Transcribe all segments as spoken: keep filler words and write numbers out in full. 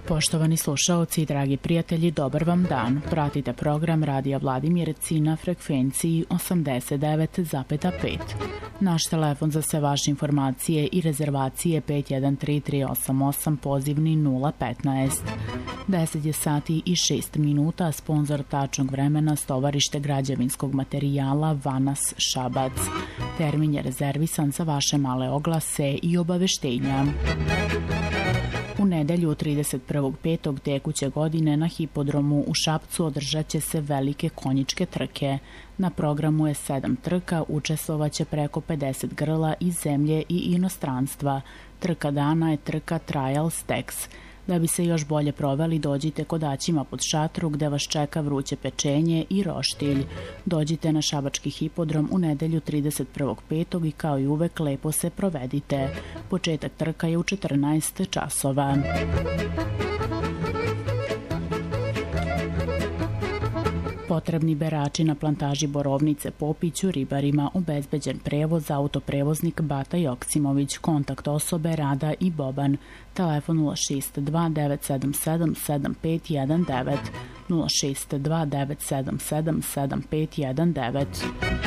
Poštovani slušaoci i dragi prijatelji, dobar vam dan. Pratite program Radija Vladimirci na frekvenciji osamdeset devet zarez pet. Naš telefon za sve vaše informacije i rezervacije pet jedan tri tri osam osam, pozivni nula petnaest. deset je sati i šest minuta, sponzor tačnog vremena Stovarište građevinskog materijala Vanas Šabac. Termin je rezervisan za vaše male oglase i obaveštenja. U nedelju trideset prvog petog tekuće godine na hipodromu u Šapcu održat će se velike konjičke trke. Na programu je sedam trka, učestvovaće preko pedeset grla iz zemlje i inostranstva. Trka dana je trka Trial Stacks. Da bi se još bolje proveli, dođite kod Aćima pod šatru gde vas čeka vruće pečenje i roštilj. Dođite na Šabački hipodrom u nedelju trideset prvog petog i kao i uvek lepo se provedite. Početak trka je u četrnaest časova. Potrebni berači na plantaži Borovnice Popiću ribarima, obezbeđen prevoz, autoprevoznik Bata Joksimović, kontakt osobe Rada i Boban, telefon nula šest dva devet sedam sedam sedam pet jedan devet, nula šest dva devet sedam sedam sedam pet jedan devet.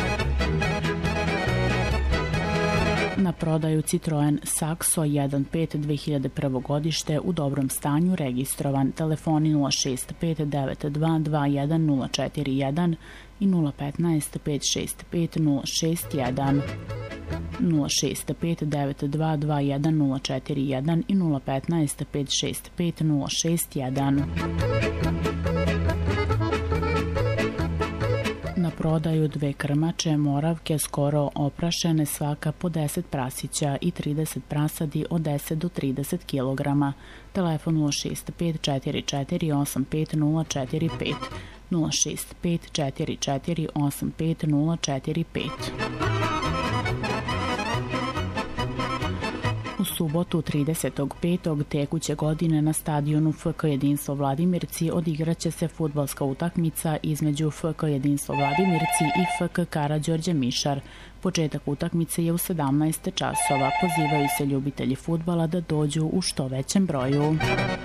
Na prodaju Citroen Saxo jedan pet dve hiljade prvo godište u dobrom stanju, registrovan, telefoni nula šest pet devet dva dva jedan nula četiri jedan i nula petnaest pet šest pet nula šest jedan, nula šest pet devet dva dva jedan nula četiri jedan i nula petnaest pet šest pet nula šest jedan. Na prodaju dve krmače Moravke skoro oprašene, svaka po deset prasića i trideset prasadi od deset do trideset kilograma. Telefon nula šest pet četiri četiri osam pet nula četiri pet, nula šest pet četiri četiri osam pet nula četiri pet. U subotu tridesetog petog tekuće godine na stadionu F K Jedinstvo Vladimirci odigraće se fudbalska utakmica između F K Jedinstvo Vladimirci i F K Karađorđe Mišar. Početak utakmice je u sedamnaest časova. Pozivaju se ljubitelji fudbala da dođu u što većem broju.